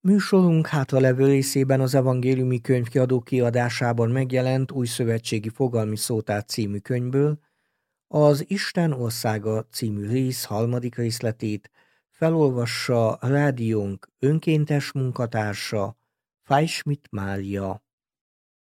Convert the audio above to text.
Műsorunk hátralevő részében az Evangéliumi Könyvkiadó kiadásában megjelent Új szövetségi fogalmi szótár című könyvből az Isten országa című rész 3. részletét felolvassa rádiónk önkéntes munkatársa, Fájschmidt Mária.